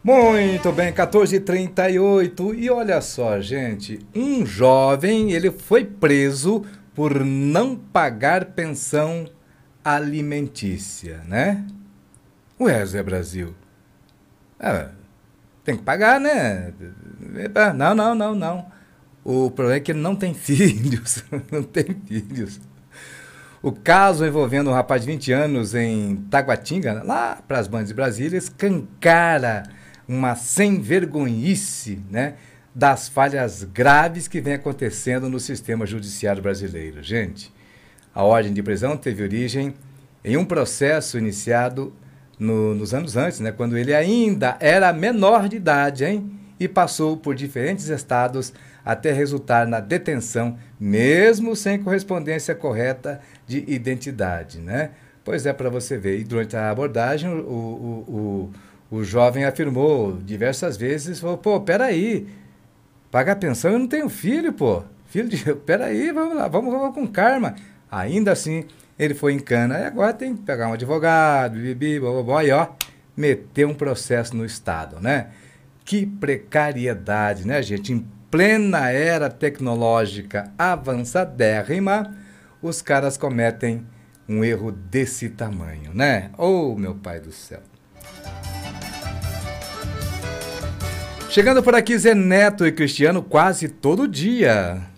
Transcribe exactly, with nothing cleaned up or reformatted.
Muito bem, quatorze e trinta e oito. E olha só, gente, um jovem, ele foi preso por não pagar pensão alimentícia, né? Ué, Zé Brasil, ah, tem que pagar, né? Epa, Não, não, não, não. O problema é que ele não tem filhos, não tem filhos. O caso envolvendo um rapaz de vinte anos em Taguatinga, lá para as bandas de Brasília, escancara uma sem-vergonhice, né, das falhas graves que vem acontecendo no sistema judiciário brasileiro. Gente, a ordem de prisão teve origem em um processo iniciado no- nos anos antes, né, quando ele ainda era menor de idade, hein, e passou por diferentes estados até resultar na detenção, mesmo sem correspondência correta de identidade, né? Pois é, para você ver. E durante a abordagem, o, o, o, o jovem afirmou diversas vezes, falou, pô, peraí, pagar pensão eu não tenho filho, pô. Filho de... Peraí, vamos lá, vamos, vamos com calma. Ainda assim, ele foi em cana. E agora tem que pegar um advogado, bibi, bobobó, e ó, meter um processo no Estado, né? Que precariedade, né, gente? Em plena era tecnológica avançadérrima, os caras cometem um erro desse tamanho, né? Oh, meu pai do céu. Chegando por aqui, Zé Neto e Cristiano quase todo dia.